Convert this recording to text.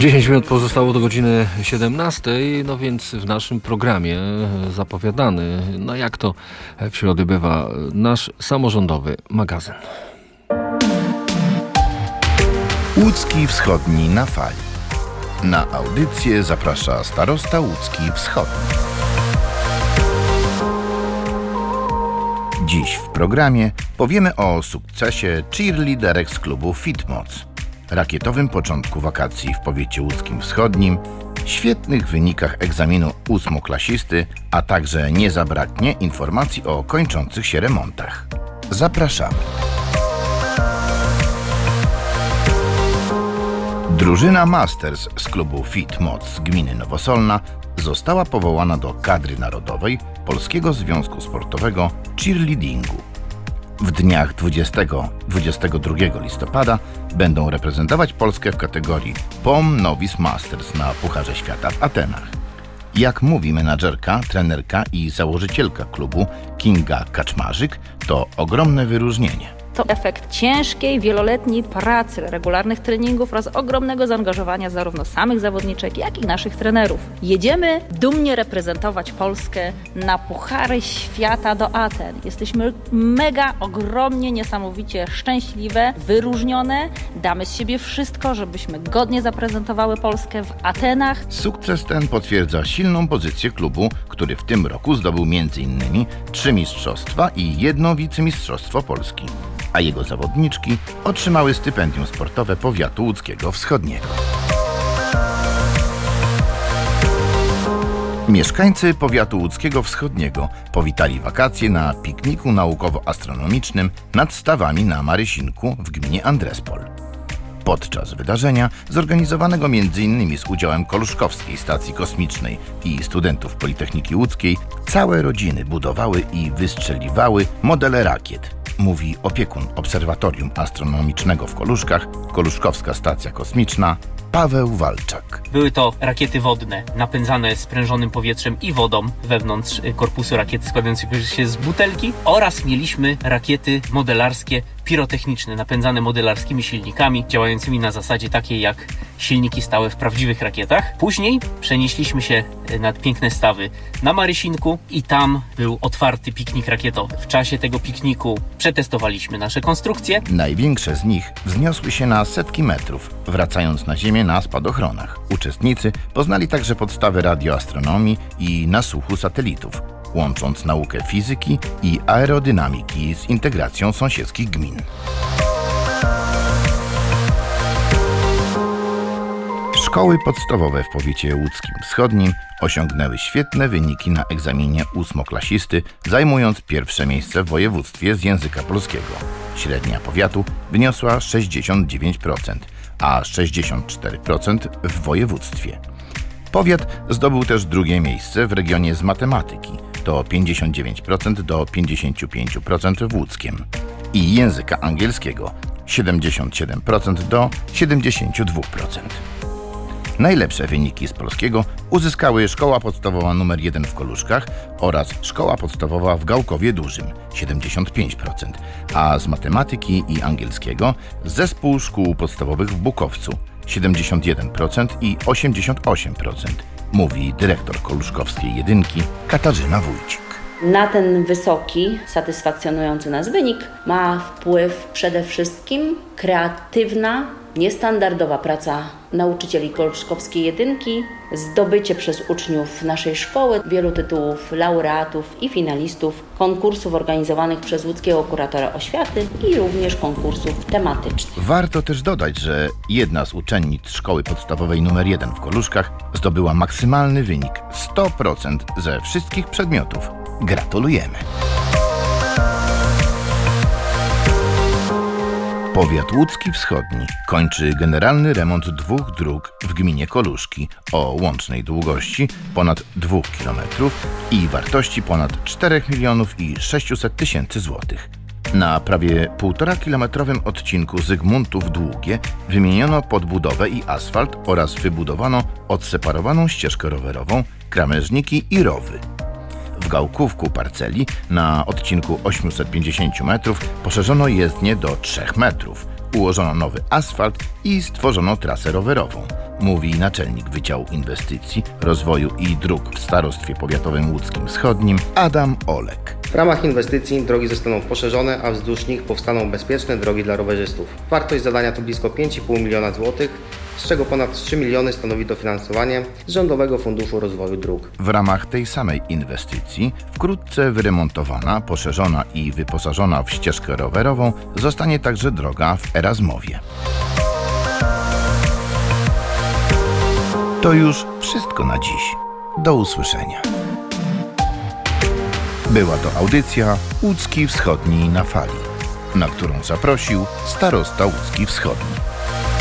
10 minut pozostało do godziny 17, no więc w naszym programie zapowiadany, no jak to w środę bywa, nasz samorządowy magazyn. Łódzki Wschodni na fali. Na audycję zaprasza starosta Łódzki Wschodni. Dziś w programie powiemy o sukcesie cheerleaderek z klubu Fitmoc, rakietowym początku wakacji w powiecie łódzkim wschodnim, świetnych wynikach egzaminu ósmoklasisty, a także nie zabraknie informacji o kończących się remontach. Zapraszamy. Drużyna Masters z klubu Fitmoc z gminy Nowosolna została powołana do kadry narodowej Polskiego Związku Sportowego Cheerleadingu. W dniach 20-22 listopada będą reprezentować Polskę w kategorii POM Novice Masters na Pucharze Świata w Atenach. Jak mówi menadżerka, trenerka i założycielka klubu Kinga Kaczmarzyk, to ogromne wyróżnienie. To efekt ciężkiej, wieloletniej pracy, regularnych treningów oraz ogromnego zaangażowania zarówno samych zawodniczek, jak i naszych trenerów. Jedziemy dumnie reprezentować Polskę na Puchary Świata do Aten. Jesteśmy mega, ogromnie, niesamowicie szczęśliwe, wyróżnione. Damy z siebie wszystko, żebyśmy godnie zaprezentowały Polskę w Atenach. Sukces ten potwierdza silną pozycję klubu, który w tym roku zdobył m.in. 3 mistrzostwa i 1 wicemistrzostwo Polski, a jego zawodniczki otrzymały stypendium sportowe powiatu łódzkiego wschodniego. Mieszkańcy powiatu łódzkiego wschodniego powitali wakacje na pikniku naukowo-astronomicznym nad stawami na Marysinku w gminie Andrespol. Podczas wydarzenia, zorganizowanego m.in. z udziałem Koluszkowskiej Stacji Kosmicznej i studentów Politechniki Łódzkiej, całe rodziny budowały i wystrzeliwały modele rakiet, mówi opiekun Obserwatorium Astronomicznego w Koluszkach, Koluszkowska Stacja Kosmiczna, Paweł Walczak. Były to rakiety wodne, napędzane sprężonym powietrzem i wodą wewnątrz korpusu rakiety składającej się z butelki, oraz mieliśmy rakiety modelarskie pirotechniczne, napędzane modelarskimi silnikami, działającymi na zasadzie takiej jak silniki stałe w prawdziwych rakietach. Później przenieśliśmy się nad piękne stawy na Marysinku i tam był otwarty piknik rakietowy. W czasie tego pikniku przetestowaliśmy nasze konstrukcje. Największe z nich wzniosły się na setki metrów, wracając na Ziemię na spadochronach. Uczestnicy poznali także podstawy radioastronomii i nasłuchu satelitów, łącząc naukę fizyki i aerodynamiki z integracją sąsiedzkich gmin. Szkoły podstawowe w powiecie łódzkim wschodnim osiągnęły świetne wyniki na egzaminie ósmoklasisty, zajmując pierwsze miejsce w województwie z języka polskiego. Średnia powiatu wyniosła 69%, a 64% w województwie. Powiat zdobył też drugie miejsce w regionie z matematyki, to 59% do 55% w Łódzkiem, i języka angielskiego 77% do 72%. Najlepsze wyniki z polskiego uzyskały Szkoła Podstawowa nr 1 w Koluszkach oraz Szkoła Podstawowa w Gałkowie Dużym 75%, a z matematyki i angielskiego Zespół Szkół Podstawowych w Bukowcu 71% i 88%, mówi dyrektor Koluszkowskiej Jedynki Katarzyna Wójcik. Na ten wysoki, satysfakcjonujący nas wynik ma wpływ przede wszystkim kreatywna, niestandardowa praca nauczycieli Koluszkowskiej Jedynki, zdobycie przez uczniów naszej szkoły wielu tytułów laureatów i finalistów konkursów organizowanych przez łódzkiego kuratora oświaty i również konkursów tematycznych. Warto też dodać, że jedna z uczennic Szkoły Podstawowej nr 1 w Koluszkach zdobyła maksymalny wynik 100% ze wszystkich przedmiotów. Gratulujemy! Powiat łódzki wschodni kończy generalny remont 2 dróg w gminie Koluszki o łącznej długości ponad 2 km i wartości ponad 4 600 000 złotych. Na prawie 1,5-kilometrowym odcinku Zygmuntów-Długie wymieniono podbudowę i asfalt oraz wybudowano odseparowaną ścieżkę rowerową, krawężniki i rowy. W Gałkówku parceli na odcinku 850 metrów poszerzono jezdnię do 3 metrów, ułożono nowy asfalt i stworzono trasę rowerową. mówi naczelnik Wydziału Inwestycji, Rozwoju i Dróg w Starostwie Powiatowym Łódzkim Wschodnim Adam Olek. W ramach inwestycji drogi zostaną poszerzone, a wzdłuż nich powstaną bezpieczne drogi dla rowerzystów. Wartość zadania to blisko 5,5 miliona złotych, z czego ponad 3 miliony stanowi dofinansowanie z Rządowego Funduszu Rozwoju Dróg. W ramach tej samej inwestycji wkrótce wyremontowana, poszerzona i wyposażona w ścieżkę rowerową zostanie także droga w Erasmowie. To już wszystko na dziś. Do usłyszenia. Była to audycja Łódzki Wschodni na fali, na którą zaprosił starosta Łódzki Wschodni.